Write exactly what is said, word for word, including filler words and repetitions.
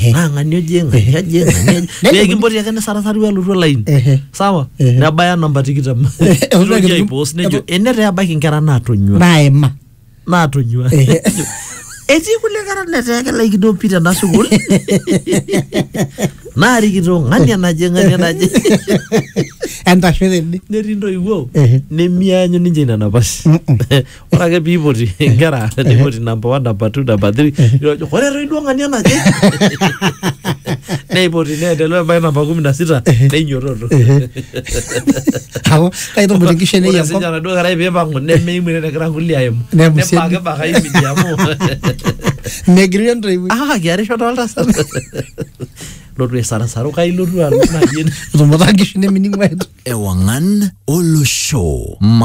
ngani ojenga yajenga ne kimpoti akene sarasari walutu line sawa nabaya namba tikitam ndio post nejo enete abaki nkera natonywa naema natonywa eti kule kara neteke like do pita na sukul nari kito ngani anaje ngani anaje enda shwede nerindo iwo nemianyo ninje na nabasi orake biboti ngara niboti number one number two number three yo korero ido ngani anaje neboti nede lo ba number kumi na sita nenyoroto hawo kaito mutingishe ne yako sijana do gara ibe bangu nemimi ne kara kulia yemo ne baga baga imi diamo negrion drive ah gari shot alta lotwe sara saro kai lotwe na yen mutingishe ne mining wa Ewangan Olo Show.